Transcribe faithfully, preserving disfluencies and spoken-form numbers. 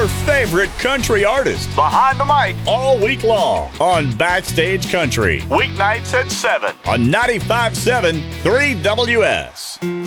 your favorite country artists Behind the mic all week long on Backstage Country. weeknights at seven. On ninety-five point seven three W S.